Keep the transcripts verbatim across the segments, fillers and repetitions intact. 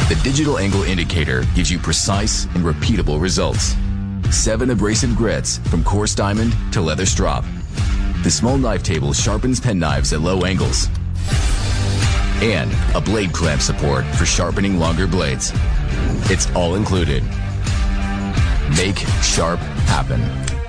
The digital angle indicator gives you precise and repeatable results. Seven abrasive grits from coarse diamond to leather strop. The small knife table sharpens pen knives at low angles. And a blade clamp support for sharpening longer blades. It's all included. Make sharp happen.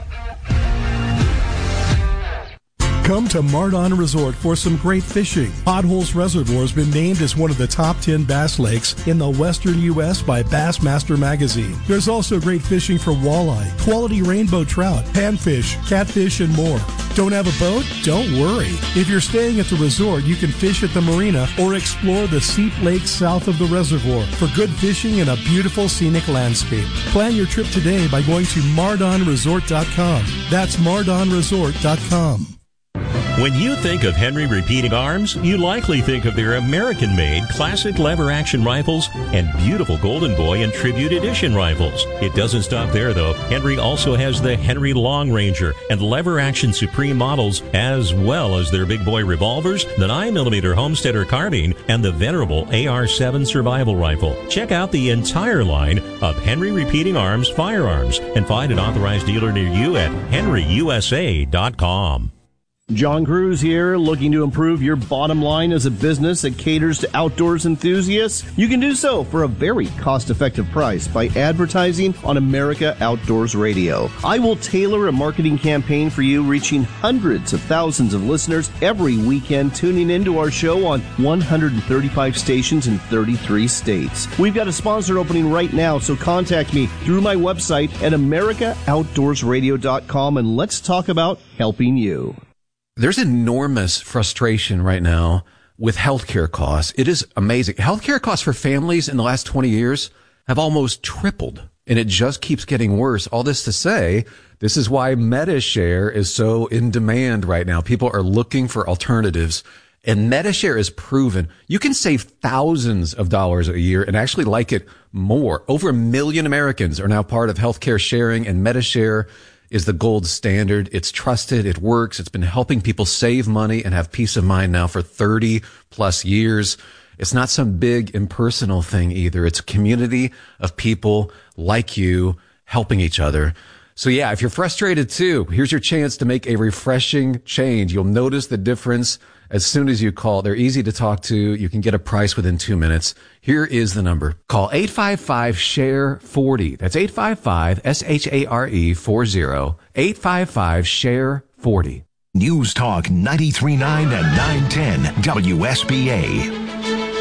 Come to Mardon Resort for some great fishing. Potholes Reservoir has been named as one of the top ten bass lakes in the western U S by Bassmaster Magazine. There's also great fishing for walleye, quality rainbow trout, panfish, catfish, and more. Don't have a boat? Don't worry. If you're staying at the resort, you can fish at the marina or explore the Seep Lake south of the reservoir for good fishing and a beautiful scenic landscape. Plan your trip today by going to mardon resort dot com. That's mardon resort dot com. When you think of Henry Repeating Arms, you likely think of their American-made classic lever-action rifles and beautiful Golden Boy and Tribute Edition rifles. It doesn't stop there, though. Henry also has the Henry Long Ranger and lever-action Supreme models, as well as their big boy revolvers, the nine millimeter Homesteader carbine, and the venerable A R seven survival rifle. Check out the entire line of Henry Repeating Arms firearms and find an authorized dealer near you at henry u s a dot com. John Cruz here, looking to improve your bottom line as a business that caters to outdoors enthusiasts? You can do so for a very cost-effective price by advertising on America Outdoors Radio. I will tailor a marketing campaign for you, reaching hundreds of thousands of listeners every weekend tuning into our show on one hundred thirty-five stations in thirty-three states. We've got a sponsor opening right now, so contact me through my website at america outdoors radio dot com and let's talk about helping you. There's enormous frustration right now with healthcare costs. It is amazing. Healthcare costs for families in the last twenty years have almost tripled, and it just keeps getting worse. All this to say, this is why MediShare is so in demand right now. People are looking for alternatives, and MediShare is proven. You can save thousands of dollars a year and actually like it more. Over a million Americans are now part of healthcare sharing, and MediShare is the gold standard. It's trusted. It works. It's been helping people save money and have peace of mind now for thirty plus years. It's not some big impersonal thing either. It's a community of people like you helping each other. So yeah, if you're frustrated too, here's your chance to make a refreshing change. You'll notice the difference as soon as you call. They're easy to talk to. You can get a price within two minutes. Here is the number. Call eight five five, S H A R E, four zero. That's eight five five, S H A R E, four zero. eight five five, S H A R E, four zero. News Talk ninety-three point nine and nine ten W S B A.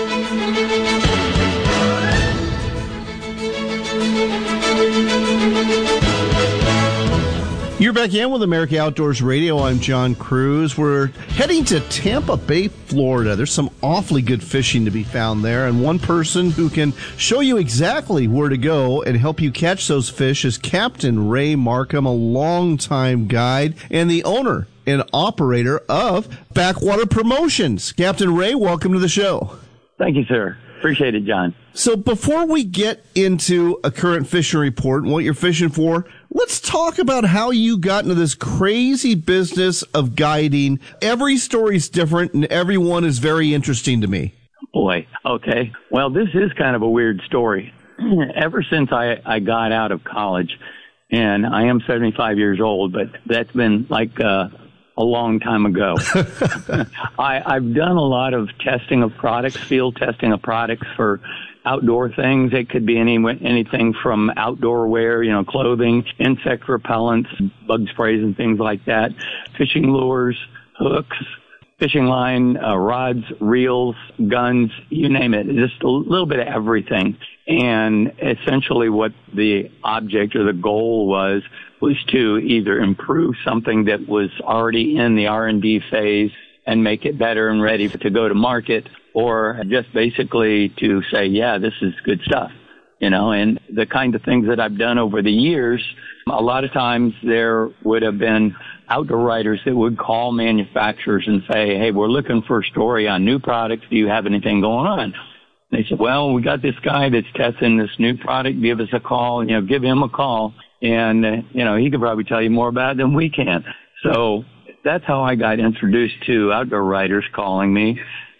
You're back in with America Outdoors Radio. I'm John Cruz. We're heading to Tampa Bay, Florida. There's some awfully good fishing to be found there, and one person who can show you exactly where to go and help you catch those fish is Captain Ray Markham, a longtime guide and the owner and operator of Backwater Promotions. Captain Ray, welcome to the show. Thank you, sir. Appreciate it, John. So before we get into a current fishing report and what you're fishing for, let's talk about how you got into this crazy business of guiding. Every story's different, and every one is very interesting to me. Boy, okay. Well, this is kind of a weird story. Ever since I, I got out of college, and I am seventy-five years old, but that's been like uh, a long time ago. I, I've done a lot of testing of products, field testing of products for outdoor things. It could be any anything from outdoor wear, you know, clothing, insect repellents, bug sprays and things like that, fishing lures, hooks, fishing line, uh, rods, reels, guns, you name it, just a little bit of everything. And essentially what the object or the goal was, was to either improve something that was already in the R and D phase and make it better and ready to go to market, or just basically to say, yeah, this is good stuff, you know. And the kind of things that I've done over the years, a lot of times there would have been outdoor writers that would call manufacturers and say, hey, we're looking for a story on new products. Do you have anything going on? They said, well, we got this guy that's testing this new product. Give us a call, you know, give him a call. And, uh, you know, he could probably tell you more about it than we can. So that's how I got introduced to outdoor writers calling me.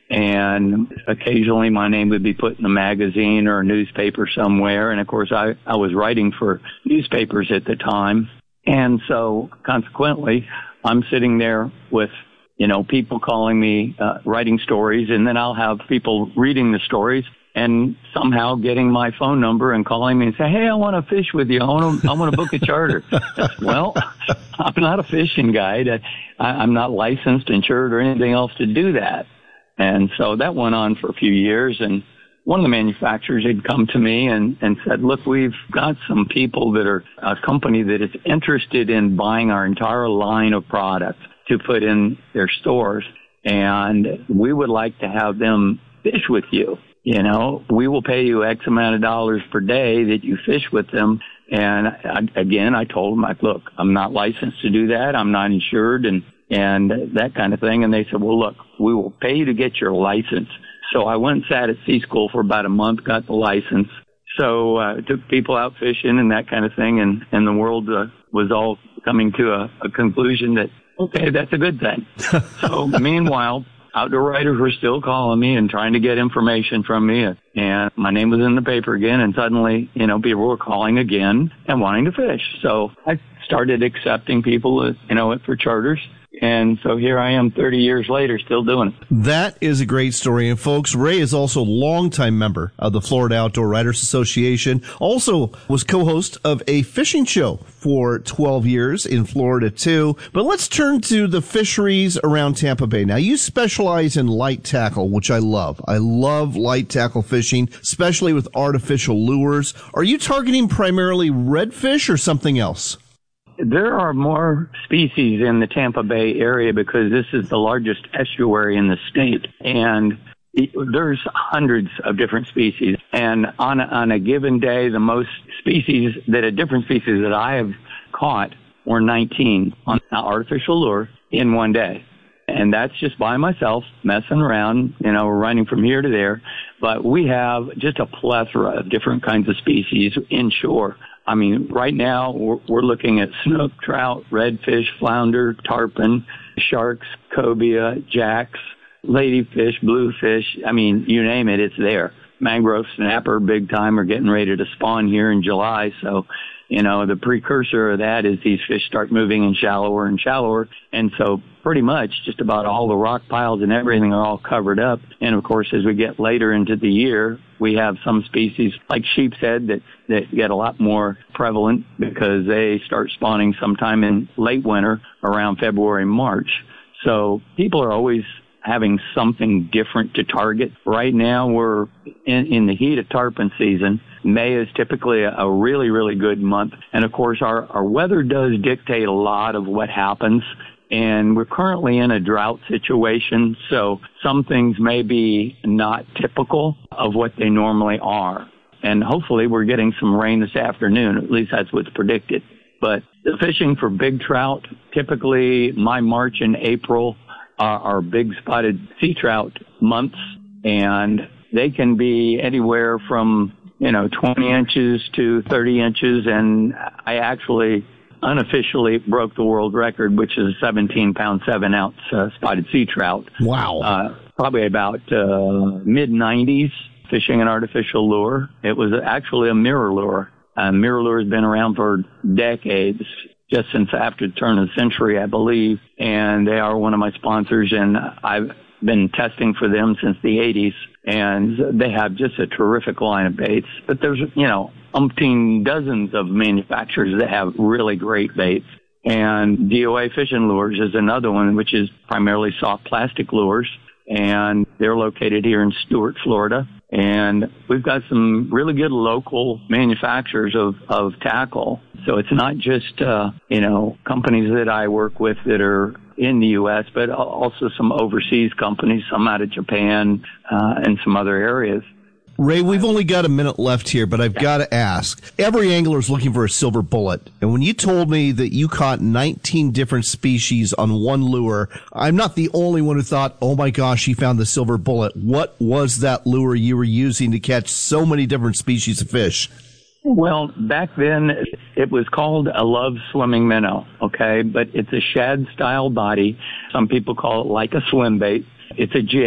And occasionally my name would be put in a magazine or a newspaper somewhere. And of course, I, I was writing for newspapers at the time. And so consequently, I'm sitting there with, you know, people calling me, uh, writing stories, and then I'll have people reading the stories and somehow getting my phone number and calling me and say, hey, I want to fish with you. I want to, I want to book a charter. Well, I'm not a fishing guide. I, I'm not licensed, insured, or anything else to do that. And so that went on for a few years. And one of the manufacturers had come to me and, and said, look, we've got some people that are a company that is interested in buying our entire line of products to put in their stores. And we would like to have them fish with you. You know, we will pay you X amount of dollars per day that you fish with them. And I, again, I told them, like, look, I'm not licensed to do that. I'm not insured and, and that kind of thing. And they said, well, look, we will pay you to get your license. So I went and sat at Sea School for about a month, got the license. So I uh, took people out fishing and that kind of thing. And, and the world uh, was all coming to a, a conclusion that, okay, that's a good thing. So meanwhile, outdoor writers were still calling me and trying to get information from me. And my name was in the paper again. And suddenly, you know, people were calling again and wanting to fish. So I started accepting people, you know, for charters. And so here I am thirty years later, still doing it. That is a great story. And folks, Ray is also a longtime member of the Florida Outdoor Writers Association. Also was co-host of a fishing show for twelve years in Florida too. But let's turn to the fisheries around Tampa Bay. Now, you specialize in light tackle, which I love. I love light tackle fishing, especially with artificial lures. Are you targeting primarily redfish or something else? There are more species in the Tampa Bay area because this is the largest estuary in the state. And it, there's hundreds of different species. And on a, on a given day, the most species that a different species that I have caught were nineteen on an artificial lure in one day. And that's just by myself, messing around, you know, running from here to there. But we have just a plethora of different kinds of species inshore. I mean, right now we're, we're looking at snook, trout, redfish, flounder, tarpon, sharks, cobia, jacks, ladyfish, bluefish. I mean, you name it, it's there. Mangrove snapper, big time, are getting ready to spawn here in July. So, you know, the precursor of that is these fish start moving in shallower and shallower. And so pretty much just about all the rock piles and everything are all covered up. And of course, as we get later into the year, we have some species like sheep's head that, that get a lot more prevalent because they start spawning sometime in late winter around February, March. So people are always having something different to target. Right now, we're in, in the heat of tarpon season. May is typically a, a really, really good month. And of course, our, our weather does dictate a lot of what happens. And we're currently in a drought situation, so some things may be not typical of what they normally are. And hopefully we're getting some rain this afternoon, at least that's what's predicted. But the fishing for big trout, typically my March and April are, are big spotted sea trout months, and they can be anywhere from, you know, twenty inches to thirty inches, and I actually unofficially broke the world record, which is a seventeen pound, seven ounce uh, spotted sea trout. Wow. Uh, probably about uh, mid nineties, fishing an artificial lure. It was actually a mirror lure. Uh, mirror lure has been around for decades, just since after the turn of the century, I believe. And they are one of my sponsors, and I've been testing for them since the eighties. And they have just a terrific line of baits. But there's, you know, umpteen dozens of manufacturers that have really great baits. And D O A Fishing Lures is another one, which is primarily soft plastic lures. And they're located here in Stuart, Florida. And we've got some really good local manufacturers of, of tackle. So it's not just, uh, you know, companies that I work with that are in the U S, but also some overseas companies, some out of Japan, uh, and some other areas. Ray, we've only got a minute left here, but I've yeah. got to ask. Every angler is looking for a silver bullet. And when you told me that you caught nineteen different species on one lure, I'm not the only one who thought, oh my gosh, he found the silver bullet. What was that lure you were using to catch so many different species of fish? Well, back then it was called a love swimming minnow, okay? But it's a shad-style body. Some people call it like a swim bait. It's a jig.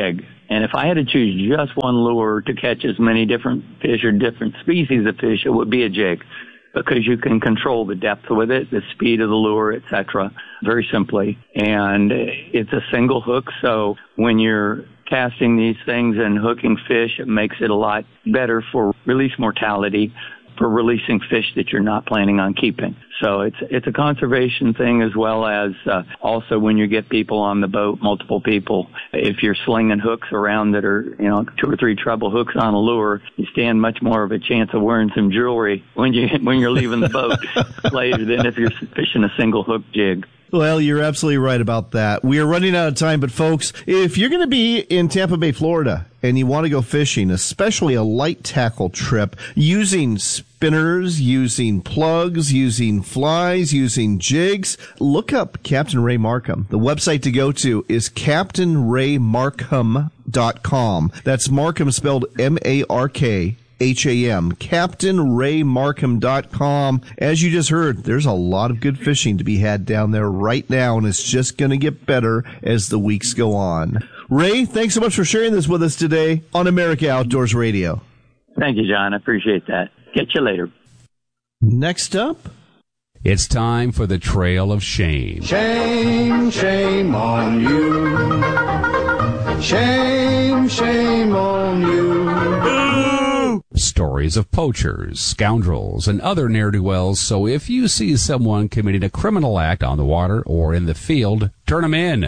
And if I had to choose just one lure to catch as many different fish or different species of fish, it would be a jig, because you can control the depth with it, the speed of the lure, et cetera, very simply. And it's a single hook, so when you're casting these things and hooking fish, it makes it a lot better for release mortality, for releasing fish that you're not planning on keeping. So it's it's a conservation thing, as well as uh, also when you get people on the boat, multiple people, if you're slinging hooks around that are, you know, two or three treble hooks on a lure, you stand much more of a chance of wearing some jewelry when you when you're leaving the boat later than if you're fishing a single hook jig. Well, you're absolutely right about that. We are running out of time, but folks, if you're going to be in Tampa Bay, Florida, and you want to go fishing, especially a light tackle trip, using spinners, using plugs, using flies, using jigs, look up Captain Ray Markham. The website to go to is captain ray markham dot com. That's Markham spelled M A R K. H A M, captain ray markham dot com. As you just heard, there's a lot of good fishing to be had down there right now, and it's just going to get better as the weeks go on. Ray, thanks so much for sharing this with us today on America Outdoors Radio. Thank you, John. I appreciate that. Catch you later. Next up, it's time for the Trail of Shame. Shame, shame on you. Shame, shame on you. Stories of poachers, scoundrels, and other ne'er-do-wells, so if you see someone committing a criminal act on the water or in the field, turn them in.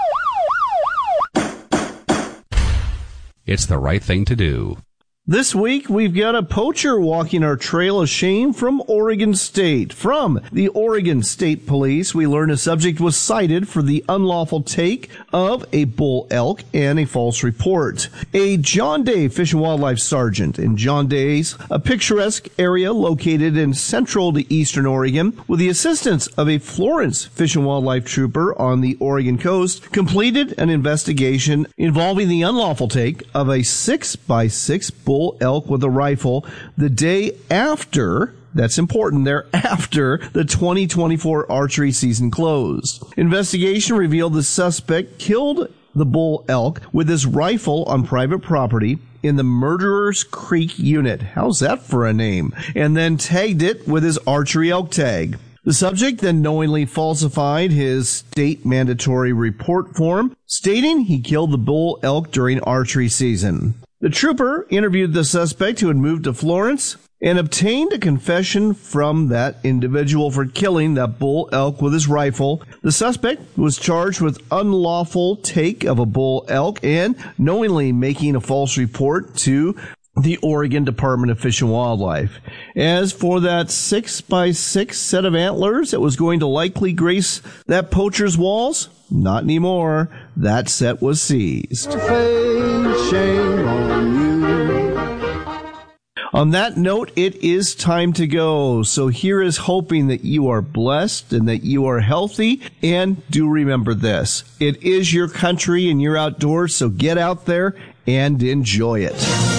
It's the right thing to do. This week, we've got a poacher walking our trail of shame from Oregon State. From the Oregon State Police, we learn a subject was cited for the unlawful take of a bull elk and a false report. A John Day Fish and Wildlife Sergeant in John Day's, a picturesque area located in central to eastern Oregon, with the assistance of a Florence Fish and Wildlife Trooper on the Oregon coast, completed an investigation involving the unlawful take of a six by six bull elk with a rifle the day after, that's important there, after the twenty twenty-four archery season closed. Investigation revealed the suspect killed the bull elk with his rifle on private property in the Murderers Creek unit. How's that for a name? And then tagged it with his archery elk tag. The subject then knowingly falsified his state mandatory report form, stating he killed the bull elk during archery season. The trooper interviewed the suspect, who had moved to Florence, and obtained a confession from that individual for killing that bull elk with his rifle. The suspect was charged with unlawful take of a bull elk and knowingly making a false report to the Oregon Department of Fish and Wildlife. As for that six by six set of antlers that was going to likely grace that poacher's walls, not anymore. That set was seized. Shame on you. On that note, it is time to go. So here is hoping that you are blessed and that you are healthy. And do remember this. It is your country and you're outdoors, so get out there and enjoy it.